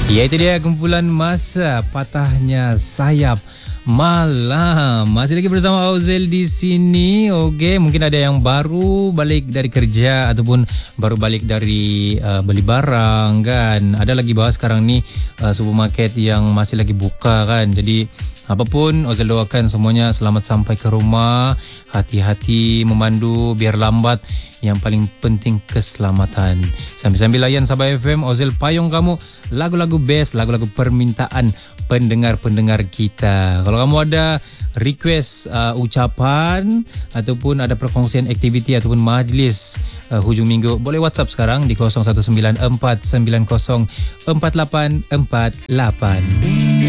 Ya, itu dia kumpulan Masa Patahnya Sayap Malam. Masih lagi bersama Ozel di sini. Okey, mungkin ada yang baru balik dari kerja ataupun baru balik dari beli barang kan. Ada lagi bahas sekarang ni supermarket yang masih lagi buka kan. Jadi apapun, Ozel doakan semuanya selamat sampai ke rumah. Hati-hati memandu biar lambat. Yang paling penting keselamatan. Sambil-sambil layan Sabah FM, Ozel payung kamu lagu-lagu best, lagu-lagu permintaan pendengar-pendengar kita. Kalau kamu ada request ucapan ataupun ada perkongsian aktiviti ataupun majlis hujung minggu, boleh WhatsApp sekarang di 0194904848.